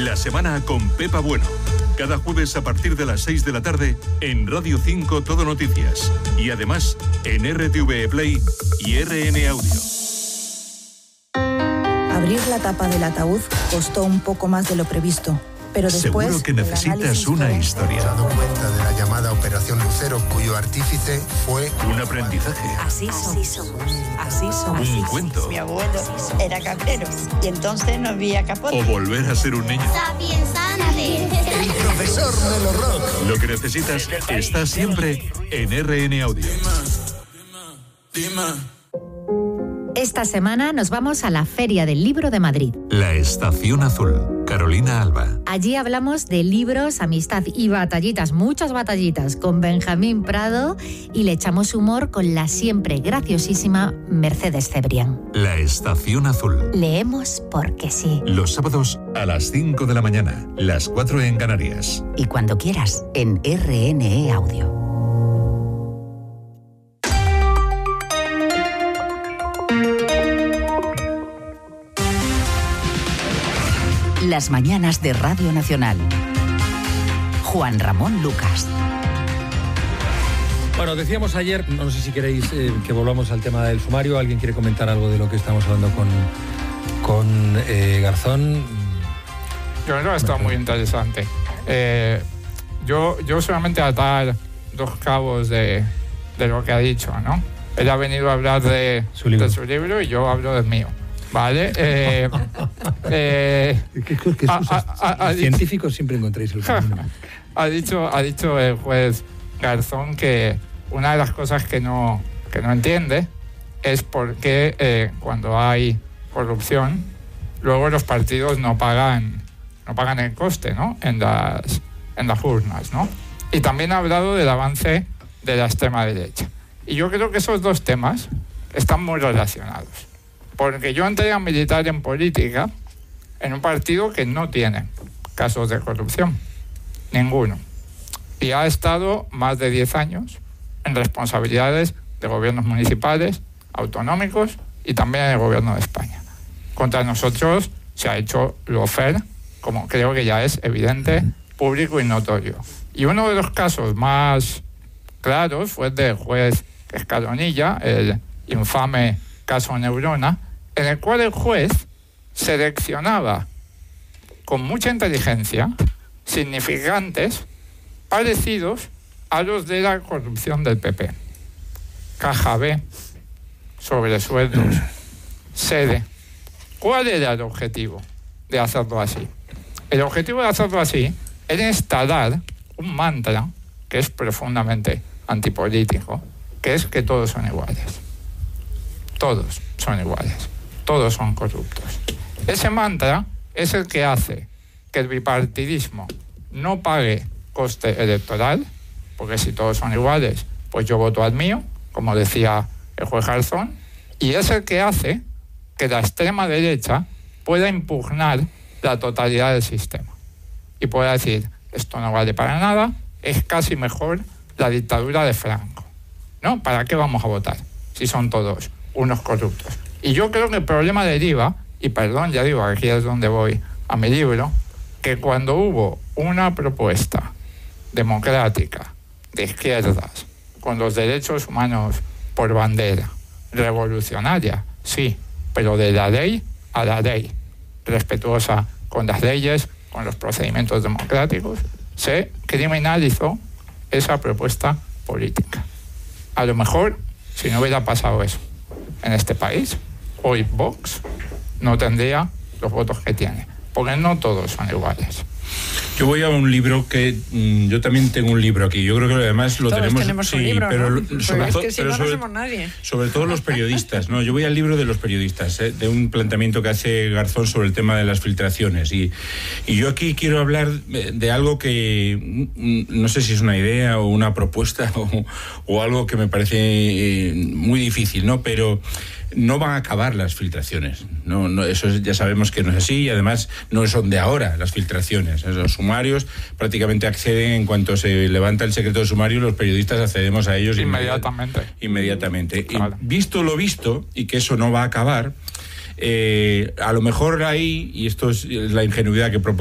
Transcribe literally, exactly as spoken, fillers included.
La semana con Pepa Bueno. Cada jueves a partir de las seis de la tarde en Radio cinco Todo Noticias. Y además en R T V E Play y R N Audio. Abrir la tapa del ataúd costó un poco más de lo previsto. Pero después, seguro que necesitas una historia. Me he dado cuenta de la llamada Operación Lucero, cuyo artífice fue un aprendizaje. Así somos. Así somos. Un cuento. Mi abuelo era cabrero y entonces no había capote. O volver a ser un niño. el profesor de los rock. Lo que necesitas está siempre en R N Audio. Esta semana nos vamos a la Feria del Libro de Madrid. La Estación Azul, Carolina Alba. Allí hablamos de libros, amistad y batallitas, muchas batallitas, con Benjamín Prado y le echamos humor con la siempre graciosísima Mercedes Cebrián. La Estación Azul. Leemos porque sí. Los sábados a las cinco de la mañana, las cuatro en Canarias. Y cuando quieras, en R N E Audio. Las mañanas de Radio Nacional. Juan Ramón Lucas. Bueno, decíamos ayer, no sé si queréis eh, que volvamos al tema del sumario. ¿Alguien quiere comentar algo de lo que estamos hablando con, con eh, Garzón? Yo creo que está muy interesante. Eh, yo, yo solamente atar dos cabos de, de lo que ha dicho, ¿no? Él ha venido a hablar de su libro, de su libro y yo hablo del mío. Vale, eh, eh, ¿Qué, qué, qué excusas? A, a, a, científicos dicho, siempre encontráis el camino. Ha dicho, ha dicho el juez Garzón que una de las cosas que no, que no entiende es por qué eh, cuando hay corrupción, luego los partidos no pagan, no pagan el coste, ¿no? En las, en las urnas, ¿no? Y también ha hablado del avance de la extrema derecha. Y yo creo que esos dos temas están muy relacionados. Porque yo entré a militar en política en un partido que no tiene casos de corrupción, ninguno. Y ha estado más de diez años en responsabilidades de gobiernos municipales, autonómicos y también en el gobierno de España. Contra nosotros se ha hecho lawfare, como creo que ya es evidente, público y notorio. Y uno de los casos más claros fue el del juez Escalonilla, el infame caso Neurona, en el cual el juez seleccionaba con mucha inteligencia significantes parecidos a los de la corrupción del P P. Caja B, sobresueldos, sede. ¿Cuál era el objetivo de hacerlo así? El objetivo de hacerlo así era instalar un mantra que es profundamente antipolítico, que es que todos son iguales. Todos son iguales. Todos son corruptos. Ese mantra es el que hace que el bipartidismo no pague coste electoral, porque si todos son iguales, pues yo voto al mío, como decía el juez Garzón, y es el que hace que la extrema derecha pueda impugnar la totalidad del sistema y pueda decir, esto no vale para nada, es casi mejor la dictadura de Franco, ¿no? ¿Para qué vamos a votar si son todos unos corruptos? Y yo creo que el problema deriva, y perdón, ya digo, aquí es donde voy a mi libro, que cuando hubo una propuesta democrática de izquierdas con los derechos humanos por bandera, revolucionaria, sí, pero de la ley a la ley, respetuosa con las leyes, con los procedimientos democráticos, se criminalizó esa propuesta política. A lo mejor, si no hubiera pasado eso en este país, hoy Vox no tendría los votos que tiene, porque no todos son iguales. Yo voy a un libro que mmm, yo también tengo un libro aquí. Yo creo que además lo Todos tenemos. tenemos sí, un libro, pero ¿no? sobre, Pero es que si pero no, sobre, no somos nadie. sobre todo los periodistas, ¿no? Yo voy al libro de los periodistas, ¿eh? De un planteamiento que hace Garzón sobre el tema de las filtraciones. Y, y yo aquí quiero hablar de algo que no sé si es una idea o una propuesta o, o algo que me parece eh, muy difícil, ¿no? Pero no van a acabar las filtraciones. No, no, eso ya sabemos que no es así y además no son de ahora las filtraciones. Los sumarios prácticamente acceden en cuanto se levanta el secreto de sumario, los periodistas accedemos a ellos inmediatamente. Inmediatamente. Claro. Y visto lo visto, y que eso no va a acabar, eh, a lo mejor ahí, y esto es la ingenuidad que propongo,